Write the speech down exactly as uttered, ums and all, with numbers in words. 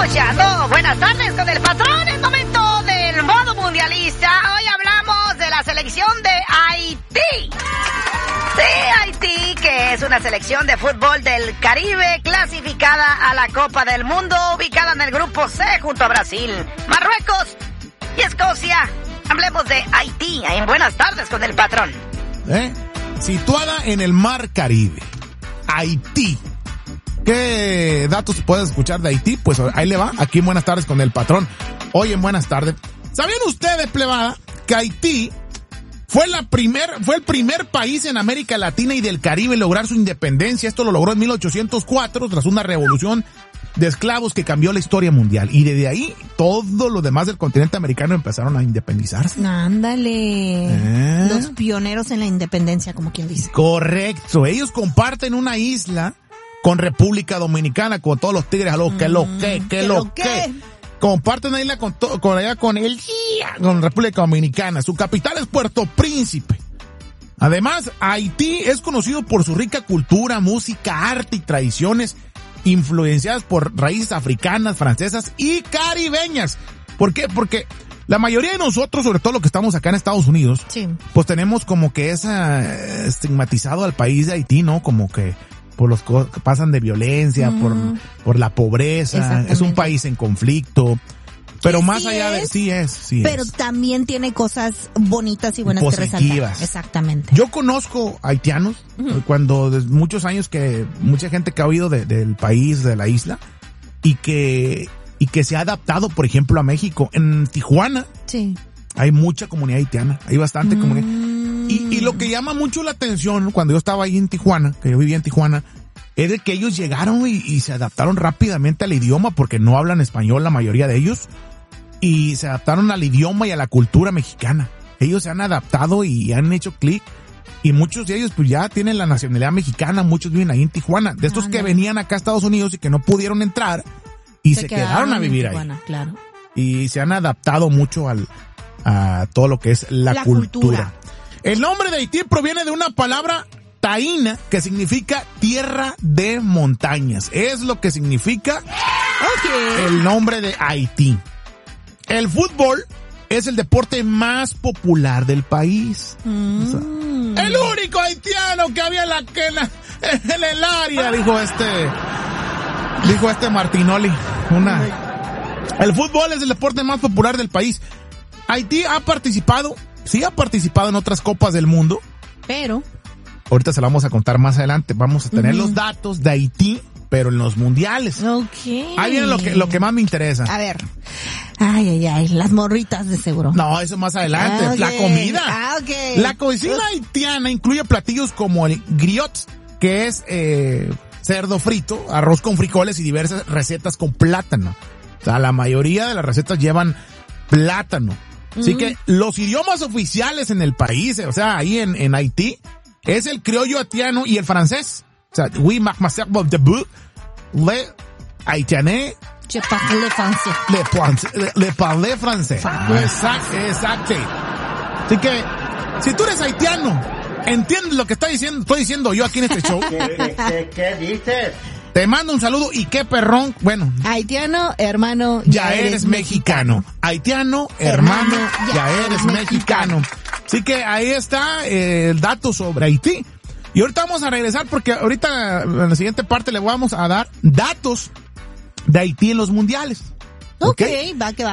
escuchando Buenas Tardes con el Patrón, el momento del modo mundialista. Hoy hablamos de la selección de Haití. Sí, Haití, que es una selección de fútbol del Caribe clasificada a la Copa del Mundo, ubicada en el grupo C junto a Brasil, Marruecos y Escocia. Hablemos de Haití en Buenas Tardes con el Patrón. ¿Eh? Situada en el Mar Caribe, Haití. ¿Qué datos puedes escuchar de Haití? Pues ahí le va, aquí en Buenas Tardes con el Patrón. Hoy en Buenas Tardes. ¿Sabían ustedes, plebada, que Haití fue la primer, fue el primer país en América Latina y del Caribe en lograr su independencia? Esto lo logró en mil ochocientos cuatro, tras una revolución de esclavos que cambió la historia mundial. Y desde ahí, todos los demás del continente americano empezaron a independizarse. Ándale. ¿Eh? Los pioneros en la independencia, como quien dice. Correcto. Ellos comparten una isla con República Dominicana, con todos los tigres, a lo que, lo que, que, lo que. Comparten una isla con, to, con allá con el, con República Dominicana. Su capital es Puerto Príncipe. Además, Haití es conocido por su rica cultura, música, arte y tradiciones influenciadas por raíces africanas, francesas y caribeñas. ¿Por qué? Porque la mayoría de nosotros, sobre todo los que estamos acá en Estados Unidos, sí, pues tenemos como que esa estigmatizado al país de Haití, ¿no? Como que por los que pasan de violencia, mm. por, por la pobreza, es un país en conflicto. Pero sí más allá es, de, sí es, sí pero es. también tiene cosas bonitas y buenas positivas. Que resaltar. Exactamente. Yo conozco haitianos, uh-huh. cuando desde muchos años que mucha gente que ha oído de, del país, de la isla, y que, y que se ha adaptado, por ejemplo, a México. En Tijuana, sí, hay mucha comunidad haitiana, hay bastante mm. comunidad. Y, y lo que llama mucho la atención cuando yo estaba ahí en Tijuana, que yo vivía en Tijuana, es de que ellos llegaron y, y se adaptaron rápidamente al idioma, porque no hablan español la mayoría de ellos, y se adaptaron al idioma y a la cultura mexicana. Ellos se han adaptado y han hecho clic, y muchos de ellos pues ya tienen la nacionalidad mexicana, muchos viven ahí en Tijuana, de estos ah, que no. venían acá a Estados Unidos y que no pudieron entrar, y se, se quedaron, quedaron a vivir Tijuana, ahí. Claro. Y se han adaptado mucho al, a todo lo que es la, la cultura. cultura. El nombre de Haití proviene de una palabra taína que significa tierra de montañas. Es lo que significa okay. el nombre de Haití. El fútbol es el deporte más popular del país. Mm. O sea, el único haitiano que había en la quena, en el área, dijo este, dijo este Martinoli. Una, el fútbol es el deporte más popular del país. Haití ha participado, sí ha participado en otras copas del mundo, pero ahorita se la vamos a contar más adelante. Vamos a tener uh-huh. los datos de Haití, pero en los mundiales. Okay. Ahí viene lo que, lo que más me interesa. A ver. Ay, ay, ay, las morritas de seguro. No, eso más adelante. Ah, okay. La comida. Ah, okay. La cocina haitiana incluye platillos como el griot, que es eh, cerdo frito, arroz con frijoles y diversas recetas con plátano. O sea, la mayoría de las recetas llevan plátano. Así mm. que los idiomas oficiales en el país, o sea, ahí en, en Haití, es el criollo haitiano y el francés. O sea, oui, mademoiselle de bout, le haitianais, je parle français. Le, le, le parle français. Exacto, exacto. Así que, si tú eres haitiano, entiendes lo que está diciendo, estoy diciendo yo aquí en este show. ¿Qué, qué, qué, qué dices? Te mando un saludo y qué perrón, bueno. Haitiano, hermano, ya, ya eres, eres mexicano. mexicano. Haitiano, hermano, hermano ya, ya eres mexicano. mexicano. Así que ahí está eh, el dato sobre Haití. Y ahorita vamos a regresar porque ahorita en la siguiente parte le vamos a dar datos de Haití en los mundiales. Ok, okay, va que va.